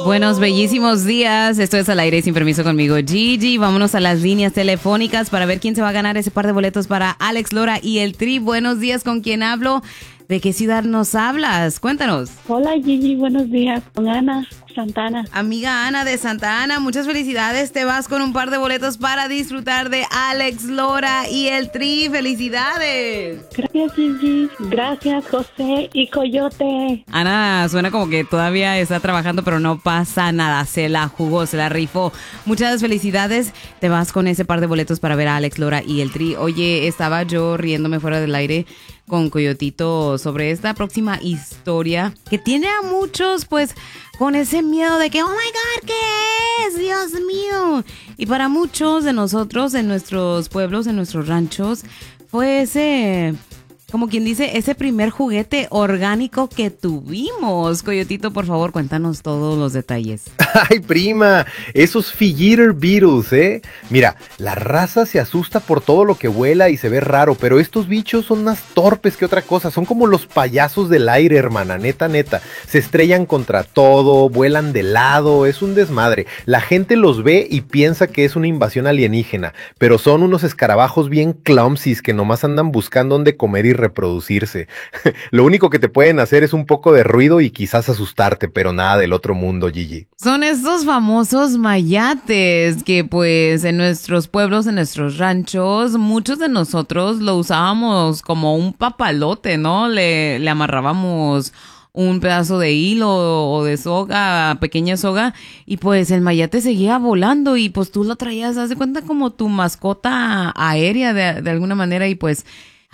Buenos, bellísimos días. Esto es Al Aire Sin Permiso conmigo, Gigi. Vámonos a las líneas telefónicas para ver quién se va a ganar ese par de boletos para Alex Lora y el Tri. Buenos días, ¿con quién hablo? ¿De qué ciudad nos hablas? Cuéntanos. Hola Gigi, buenos días. Con Ana Santana. Amiga Ana de Santa Ana, muchas felicidades. Te vas con un par de boletos para disfrutar de Alex Lora y el Tri. ¡Felicidades! Gracias Gigi. Gracias José y Coyote. Ana suena como que todavía está trabajando, pero no pasa nada. Se la jugó, se la rifó. Muchas felicidades. Te vas con ese par de boletos para ver a Alex Lora y el Tri. Oye, estaba yo riéndome fuera del aire con Coyotito sobre esta próxima historia que tiene a muchos pues con ese miedo de que oh my God, ¿qué es? Dios mío. Y para muchos de nosotros en nuestros pueblos, en nuestros ranchos, fue ese, como quien dice, ese primer juguete orgánico que tuvimos. Coyotito, por favor, cuéntanos todos los detalles. Ay, prima, esos Filleator Beetles, ¿eh? Mira, la raza se asusta por todo lo que vuela y se ve raro, pero estos bichos son más torpes que otra cosa. Son como los payasos del aire, hermana, neta. Se estrellan contra todo, vuelan de lado, es un desmadre. La gente los ve y piensa que es una invasión alienígena, pero son unos escarabajos bien clumsys que nomás andan buscando dónde comer y reproducirse. Lo único que te pueden hacer es un poco de ruido y quizás asustarte, pero nada del otro mundo, Gigi. Son estos famosos mayates que pues en nuestros pueblos, en nuestros ranchos, muchos de nosotros lo usábamos como un papalote, ¿no? Le amarrábamos un pedazo de hilo o de soga, pequeña soga, y pues el mayate seguía volando y pues tú lo traías, haz de cuenta como tu mascota aérea de alguna manera y pues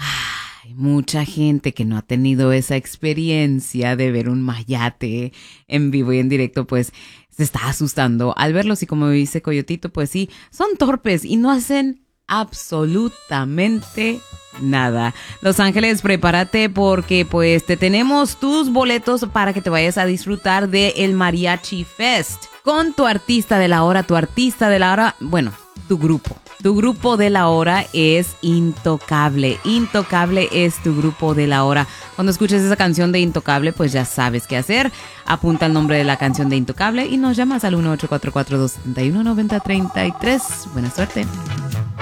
hay mucha gente que no ha tenido esa experiencia de ver un mayate en vivo y en directo, pues se está asustando al verlos y como dice Coyotito, pues sí, son torpes y no hacen absolutamente nada. Los Ángeles, prepárate porque pues te tenemos tus boletos para que te vayas a disfrutar de el Mariachi Fest con tu artista de la hora, bueno, tu grupo. Tu grupo de la hora es Intocable. Intocable es tu grupo de la hora. Cuando escuches esa canción de Intocable, pues ya sabes qué hacer. Apunta el nombre de la canción de Intocable y nos llamas al 1-844-271-9033. Buena suerte.